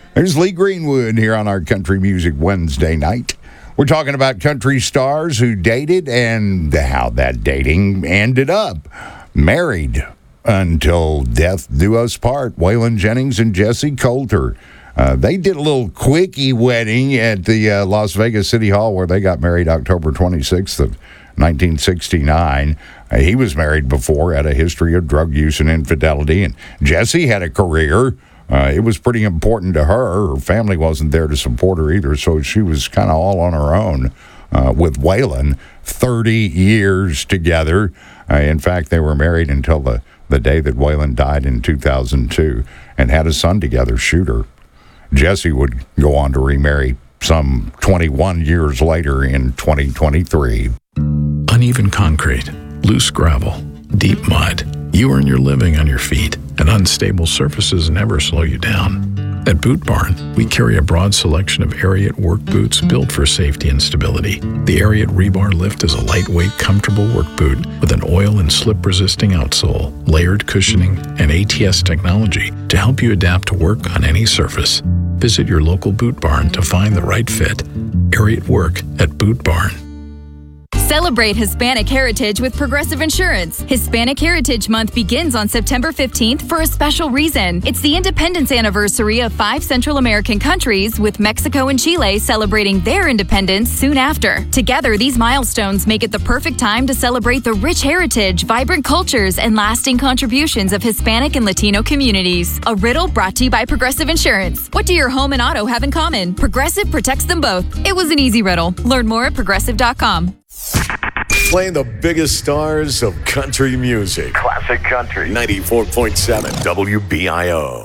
There's Lee Greenwood here on our Country Music Wednesday night. We're talking about country stars who dated and how that dating ended up. Married until death do us part. Waylon Jennings and Jessi Colter. They did a little quickie wedding at the Las Vegas City Hall where they got married October 26th of 1969. He was married before, had a history of drug use and infidelity, and Jessi had a career. It was pretty important to her. Her family wasn't there to support her either, so she was kind of all on her own with Waylon. 30 years together. In fact, they were married until the day that Waylon died in 2002 and had a son together, Shooter. Jessi would go on to remarry some 21 years later in 2023. Uneven concrete, loose gravel, deep mud. You earn your living on your feet, and unstable surfaces never slow you down. At Boot Barn, we carry a broad selection of Ariat work boots built for safety and stability. The Ariat Rebar Lift is a lightweight, comfortable work boot with an oil and slip-resisting outsole, layered cushioning, and ATS technology to help you adapt to work on any surface. Visit your local Boot Barn to find the right fit. Ariat Work at Boot Barn. Celebrate Hispanic Heritage with Progressive Insurance. Hispanic Heritage Month begins on September 15th for a special reason. It's the independence anniversary of 5 Central American countries, with Mexico and Chile celebrating their independence soon after. Together, these milestones make it the perfect time to celebrate the rich heritage, vibrant cultures, and lasting contributions of Hispanic and Latino communities. A riddle brought to you by Progressive Insurance. What do your home and auto have in common? Progressive protects them both. It was an easy riddle. Learn more at progressive.com. Playing the biggest stars of country music. Classic Country. 94.7 WBIO.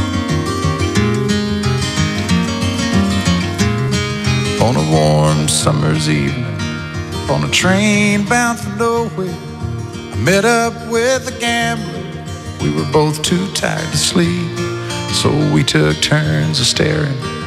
On a warm summer's evening, on a train bound for nowhere, I met up with a gambler. We were both too tired to sleep, so we took turns of staring